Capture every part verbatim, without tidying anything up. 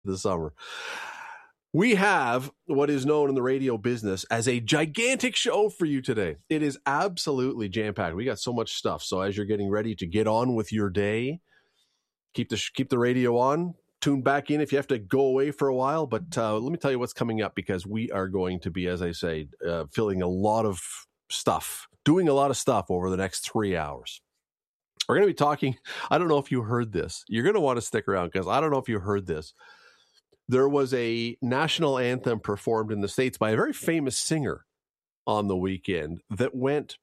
the summer. We have what is known in the radio business as a gigantic show for you today. It is absolutely jam-packed. We got so much stuff. So as you're getting ready to get on with your day, keep the keep the radio on, tune back in if you have to go away for a while. But uh, let me tell you what's coming up, because we are going to be, as I say, uh, filling a lot of stuff, doing a lot of stuff over the next three hours. We're going to be talking, I don't know if you heard this. You're going to want to stick around, because I don't know if you heard this. There was a national anthem performed in the States by a very famous singer on the weekend that went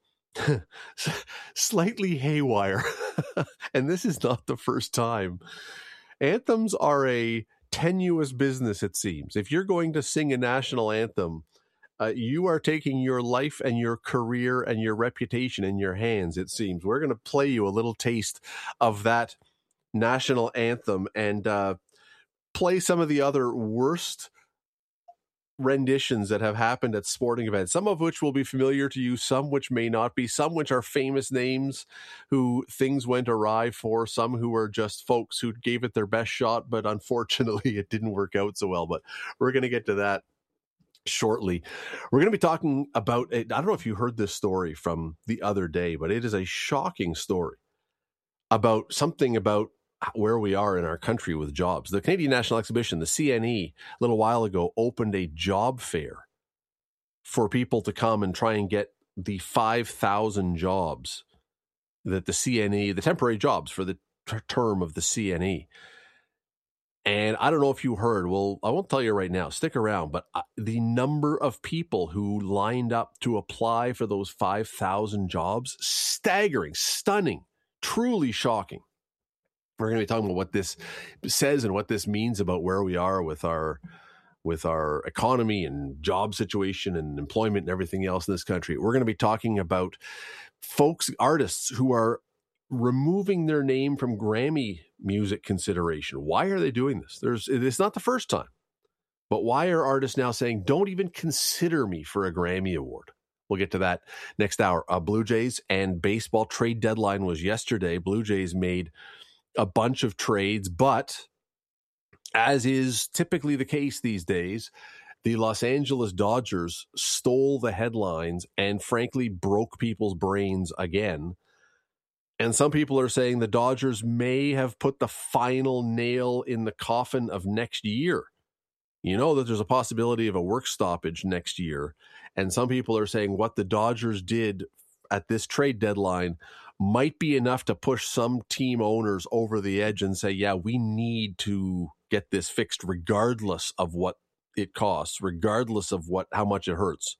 slightly haywire. And this is not the first time. Anthems are a tenuous business, it seems. If you're going to sing a national anthem, uh, you are taking your life and your career and your reputation in your hands, it seems. We're going to play you a little taste of that national anthem and uh, play some of the other worst renditions that have happened at sporting events, some of which will be familiar to you, some which may not be, some which are famous names who things went awry for, some who are just folks who gave it their best shot, but unfortunately it didn't work out so well. But we're going to get to that shortly. We're going to be talking about, I don't know if you heard this story from the other day, but it is a shocking story about something about where we are in our country with jobs. The Canadian National Exhibition, the C N E, a little while ago opened a job fair for people to come and try and get the five thousand jobs that the C N E, the temporary jobs for the t- term of the C N E. And I don't know if you heard, well, I won't tell you right now, stick around, but uh, the number of people who lined up to apply for those five thousand jobs, staggering, stunning, truly shocking. We're going to be talking about what this says and what this means about where we are with our with our economy and job situation and employment and everything else in this country. We're going to be talking about folks, artists who are removing their name from Grammy music consideration. Why are they doing this? There's it's not the first time. But why are artists now saying, don't even consider me for a Grammy Award? We'll get to that next hour. Uh, Blue Jays and baseball trade deadline was yesterday. Blue Jays made a bunch of trades, but as is typically the case these days, the Los Angeles Dodgers stole the headlines and frankly broke people's brains again. And some people are saying the Dodgers may have put the final nail in the coffin of next year. You know that there's a possibility of a work stoppage next year. And some people are saying what the Dodgers did at this trade deadline might be enough to push some team owners over the edge and say, yeah, we need to get this fixed regardless of what it costs, regardless of what how much it hurts.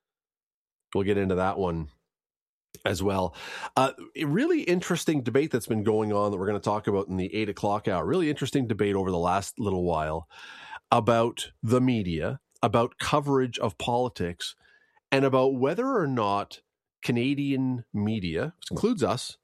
We'll get into that one as well. Uh, a really interesting debate that's been going on that we're going to talk about in the eight o'clock hour. Really interesting debate over the last little while about the media, about coverage of politics, and about whether or not Canadian media, which includes us,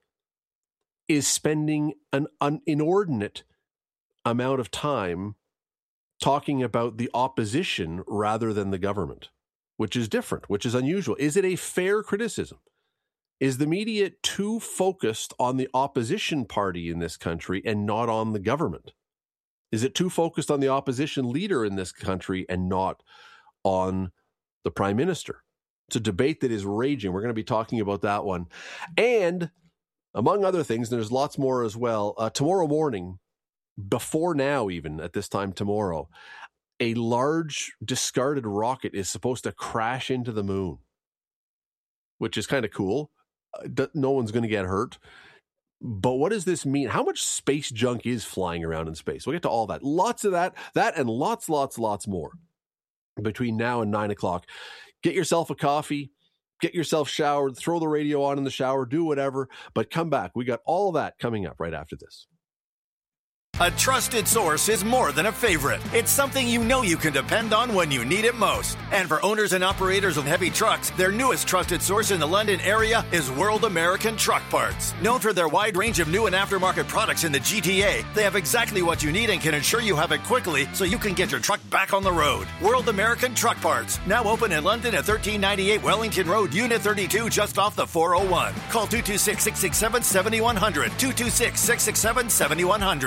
is spending an, an inordinate amount of time talking about the opposition rather than the government, which is different, which is unusual. Is it a fair criticism? Is the media too focused on the opposition party in this country and not on the government? Is it too focused on the opposition leader in this country and not on the prime minister? It's a debate that is raging. We're going to be talking about that one. And among other things, there's lots more as well. Uh, tomorrow morning, before now even, at this time tomorrow, a large discarded rocket is supposed to crash into the moon, which is kind of cool. Uh, no one's going to get hurt. But what does this mean? How much space junk is flying around in space? We'll get to all that. Lots of that, that and lots, lots, lots more between now and nine o'clock. Get yourself a coffee, get yourself showered, throw the radio on in the shower, do whatever, but come back. We got all that coming up right after this. A trusted source is more than a favorite. It's something you know you can depend on when you need it most. And for owners and operators of heavy trucks, their newest trusted source in the London area is World American Truck Parts. Known for their wide range of new and aftermarket products in the G T A, they have exactly what you need and can ensure you have it quickly so you can get your truck back on the road. World American Truck Parts, now open in London at thirteen ninety-eight Wellington Road, Unit thirty-two, just off the four oh one. Call two two six, six six seven, seven one zero zero, two two six, six six seven, seven one zero zero.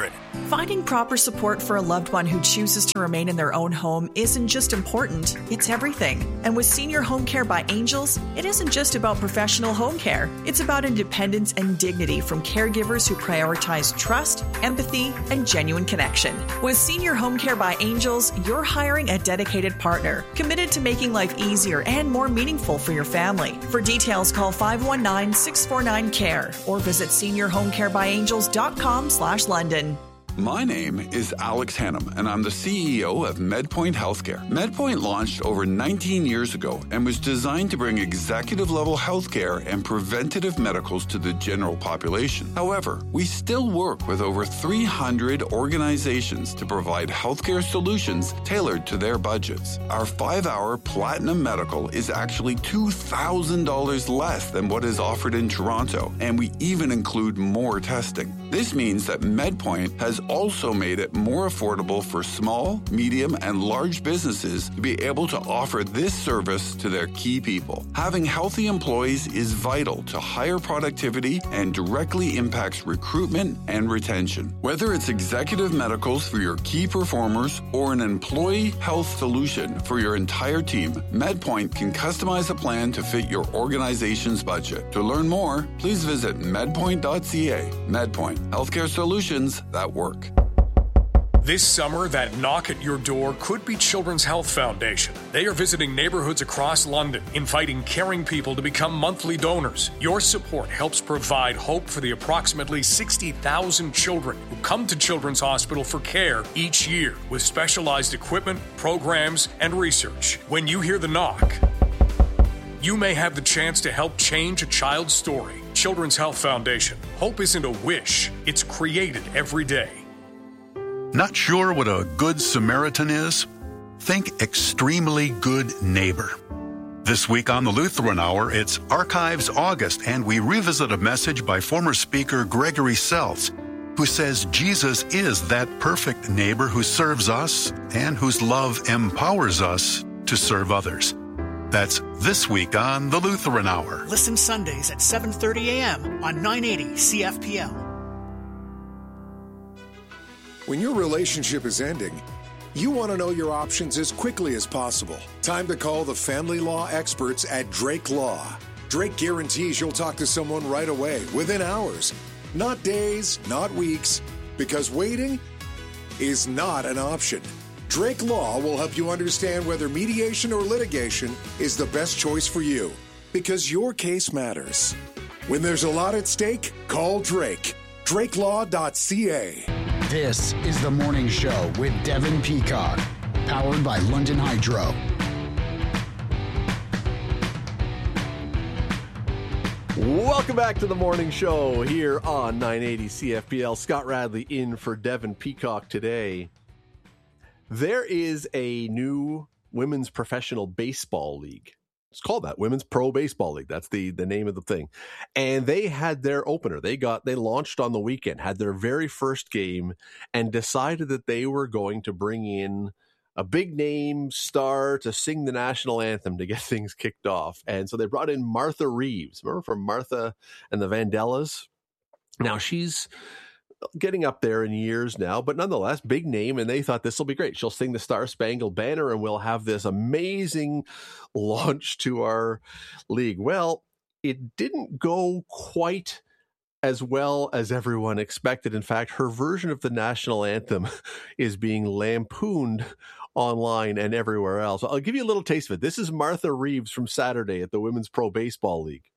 Finding proper support for a loved one who chooses to remain in their own home isn't just important, it's everything. And with Senior Home Care by Angels, it isn't just about professional home care. It's about independence and dignity from caregivers who prioritize trust, empathy, and genuine connection. With Senior Home Care by Angels, you're hiring a dedicated partner, committed to making life easier and more meaningful for your family. For details, call five one nine, six four nine, C A R E or visit senior home care by angels dot com slash London. My name is Alex Hannum, and I'm the C E O of MedPoint Healthcare. MedPoint launched over nineteen years ago and was designed to bring executive-level healthcare and preventative medicals to the general population. However, we still work with over three hundred organizations to provide healthcare solutions tailored to their budgets. Our five-hour Platinum Medical is actually two thousand dollars less than what is offered in Toronto, and we even include more testing. This means that MedPoint has also made it more affordable for small, medium, and large businesses to be able to offer this service to their key people. Having healthy employees is vital to higher productivity and directly impacts recruitment and retention. Whether it's executive medicals for your key performers or an employee health solution for your entire team, MedPoint can customize a plan to fit your organization's budget. To learn more, please visit medpoint dot c a. MedPoint, healthcare solutions that work. This summer, that knock at your door could be Children's Health Foundation. They are visiting neighborhoods across London, inviting caring people to become monthly donors. Your support helps provide hope for the approximately sixty thousand children who come to Children's Hospital for care each year with specialized equipment, programs, and research. When you hear the knock, you may have the chance to help change a child's story. Children's Health Foundation. Hope isn't a wish, it's created every day. Not sure what a good Samaritan is? Think extremely good neighbor. This week on the Lutheran Hour, it's Archives August, and we revisit a message by former speaker Gregory Seltz, who says Jesus is that perfect neighbor who serves us and whose love empowers us to serve others. That's this week on the Lutheran Hour. Listen Sundays at seven thirty a.m. on nine eighty C F P L. When your relationship is ending, you want to know your options as quickly as possible. Time to call the family law experts at Drake Law. Drake guarantees you'll talk to someone right away, within hours. Not days, not weeks, because waiting is not an option. Drake Law will help you understand whether mediation or litigation is the best choice for you, because your case matters. When there's a lot at stake, call Drake. drake law dot c a. This is The Morning Show with Devin Peacock, powered by London Hydro. Welcome back to The Morning Show here on nine eighty C F P L. Scott Radley in for Devin Peacock today. There is a new women's professional baseball league. It's called that, Women's Pro Baseball League. That's the, the name of the thing. And they had their opener. They got they launched on the weekend, had their very first game, and decided that they were going to bring in a big name star to sing the national anthem to get things kicked off. And so they brought in Martha Reeves. Remember from Martha and the Vandellas? Now she's getting up there in years now, but nonetheless, big name, and they thought this will be great. She'll sing the Star Spangled Banner, and we'll have this amazing launch to our league. Well, it didn't go quite as well as everyone expected. In fact, her version of the national anthem is being lampooned online and everywhere else. I'll give you a little taste of it. This is Martha Reeves from Saturday at the Women's Pro Baseball League.